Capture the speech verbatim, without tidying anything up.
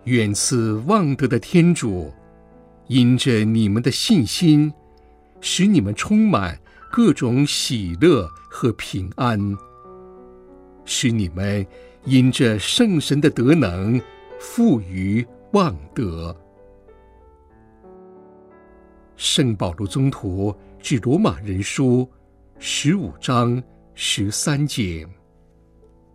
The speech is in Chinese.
愿赐望德的天主，因着你们的信心，使你们充满各种喜乐和平安，使你们因着圣神的德能，富于望德。圣保禄宗徒致罗马人书十五章十三节。